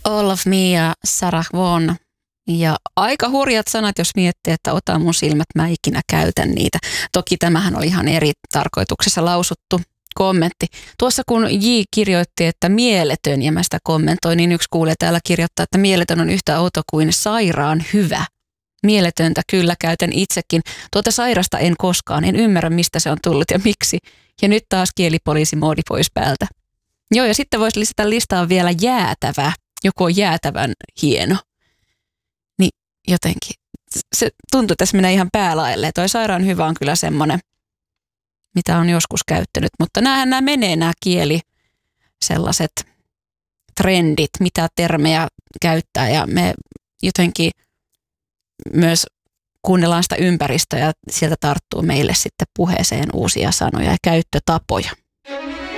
All of Me ja Sarah Vaughan. Ja aika hurjat sanat, jos miettii, että ota mun silmät, mä ikinä käytän niitä. Toki tämähän oli ihan eri tarkoituksessa lausuttu kommentti. Tuossa kun J kirjoitti, että mieletön, ja mä sitä kommentoin, niin yksi kuulee täällä kirjoittaa, että mieletön on yhtä outo kuin sairaan hyvä. Mieletöntä kyllä käytän itsekin. Tuota sairasta en koskaan, en ymmärrä mistä se on tullut ja miksi. Ja nyt taas kielipoliisimoodi pois päältä. Joo, ja sitten voisi lisätä listaan vielä jäätävä. Joku on jäätävän hieno. Niin jotenkin, se tuntuu tässä menee ihan päälaelle. Toi sairaan hyvä on kyllä semmoinen, mitä on joskus käyttänyt. Mutta nämä menee nämä kieli, sellaiset trendit, mitä termejä käyttää. Ja me jotenkin myös kuunnellaan sitä ympäristöä ja sieltä tarttuu meille sitten puheeseen uusia sanoja ja käyttötapoja.